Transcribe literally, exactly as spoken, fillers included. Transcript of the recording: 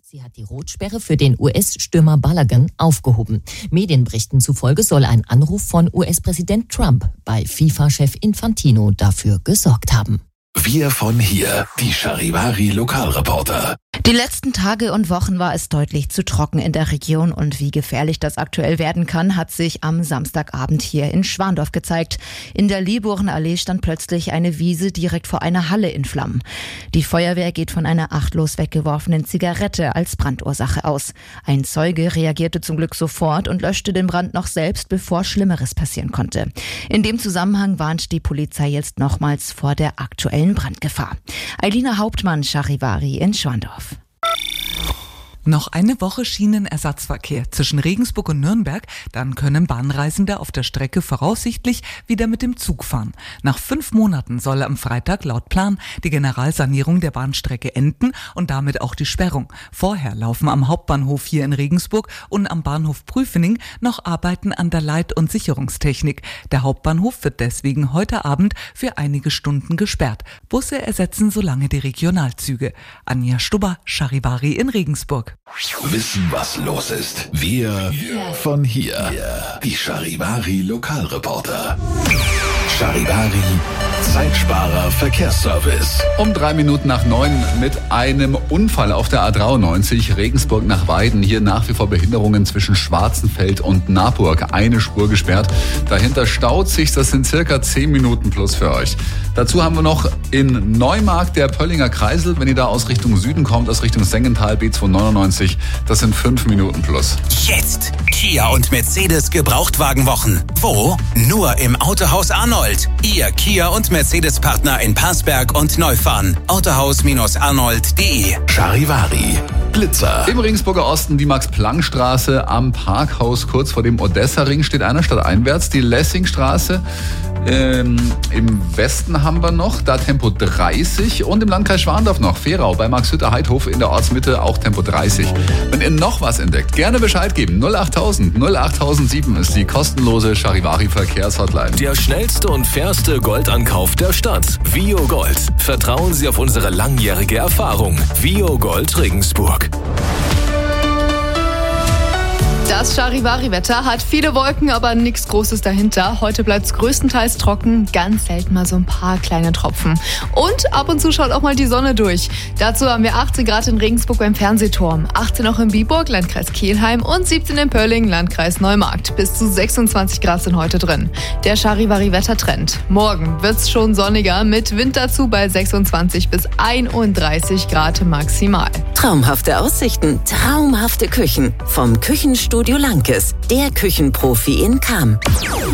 Sie hat die Rotsperre für den U S-Stürmer Balogun aufgehoben. Medienberichten zufolge soll ein Anruf von U S-Präsident Trump bei FIFA-Chef Infantino dafür gesorgt haben. Wir von hier, die Charivari-Lokalreporter. Die letzten Tage und Wochen war es deutlich zu trocken in der Region und wie gefährlich das aktuell werden kann, hat sich am Samstagabend hier in Schwandorf gezeigt. In der Lieborenallee stand plötzlich eine Wiese direkt vor einer Halle in Flammen. Die Feuerwehr geht von einer achtlos weggeworfenen Zigarette als Brandursache aus. Ein Zeuge reagierte zum Glück sofort und löschte den Brand noch selbst, bevor Schlimmeres passieren konnte. In dem Zusammenhang warnt die Polizei jetzt nochmals vor der aktuellen Brandgefahr. Eilina Hauptmann, Charivari in Schwandorf. Noch eine Woche Schienenersatzverkehr zwischen Regensburg und Nürnberg, dann können Bahnreisende auf der Strecke voraussichtlich wieder mit dem Zug fahren. Nach fünf Monaten soll am Freitag laut Plan die Generalsanierung der Bahnstrecke enden und damit auch die Sperrung. Vorher laufen am Hauptbahnhof hier in Regensburg und am Bahnhof Prüfening noch Arbeiten an der Leit- und Sicherungstechnik. Der Hauptbahnhof wird deswegen heute Abend für einige Stunden gesperrt. Busse ersetzen solange die Regionalzüge. Anja Stubber, Charivari in Regensburg. Wissen, was los ist. Wir von hier. Die Charivari-Lokalreporter. Charivari, Zeitsparer Verkehrsservice. Um drei Minuten nach neun mit einem Unfall auf der A dreiundneunzig Regensburg nach Weiden. Hier nach wie vor Behinderungen zwischen Schwarzenfeld und Naburg. Eine Spur gesperrt. Dahinter staut sich, das sind circa zehn Minuten plus für euch. Dazu haben wir noch in Neumarkt der Pöllinger Kreisel. Wenn ihr da aus Richtung Süden kommt, aus Richtung Sengenthal B zweihundertneunundneunzig, das sind fünf Minuten plus. Jetzt Kia und Mercedes Gebrauchtwagenwochen. Wo? Nur im Autohaus Arnold. Ihr Kia und Mercedes-Partner in Parsberg und Neufahren. autohaus arnold punkt de. Charivari, Blitzer. Im Regensburger Osten die Max-Planck-Straße am Parkhaus kurz vor dem Odessa-Ring steht einer stadteinwärts. Die Lessingstraße ähm, im Westen haben wir noch, da Tempo dreißig und im Landkreis Schwandorf noch Ferau bei Marx-Hütter-Heidhof in der Ortsmitte auch Tempo dreißig. Wenn ihr noch was entdeckt, gerne Bescheid geben. null achttausend null achttausendsieben ist die kostenlose Charivari-Verkehrshotline. Der schnellste und fairste Goldankauf der Stadt. Vio Gold. Vertrauen Sie auf unsere langjährige Erfahrung. Vio Gold Regensburg. Das Charivari-Wetter hat viele Wolken, aber nichts Großes dahinter. Heute bleibt es größtenteils trocken, ganz selten mal so ein paar kleine Tropfen. Und ab und zu schaut auch mal die Sonne durch. Dazu haben wir achtzehn Grad in Regensburg beim Fernsehturm, achtzehn auch in Biburg, Landkreis Kelheim und siebzehn in Pölling, Landkreis Neumarkt. Bis zu sechsundzwanzig Grad sind heute drin. Der Charivari-Wettertrend. Morgen wird's schon sonniger, mit Wind dazu bei sechsundzwanzig bis einunddreißig Grad maximal. Traumhafte Aussichten, traumhafte Küchen. Vom Küchenstudio Lankes, der Küchenprofi in Cham.